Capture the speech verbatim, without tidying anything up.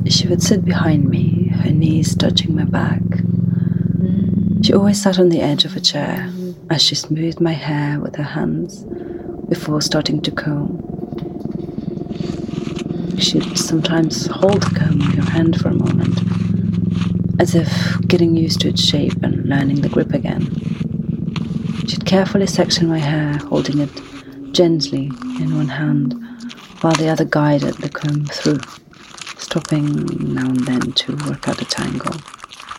She would sit behind me, her knees touching my back. She always sat on the edge of a chair as she smoothed my hair with her hands before starting to comb. She'd sometimes hold the comb in her hand for a moment, as if getting used to its shape and learning the grip again. She'd carefully section my hair, holding it gently in one hand, while the other guided the comb through, stopping now and then to work out a tangle.